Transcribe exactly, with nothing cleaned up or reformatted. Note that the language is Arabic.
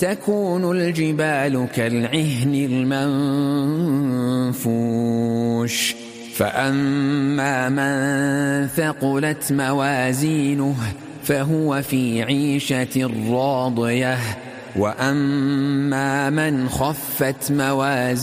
تكون الجبال كالعهن المنفوش فأما من ثقلت موازينه فهو في عيشة راضية وأما من خفت موازينه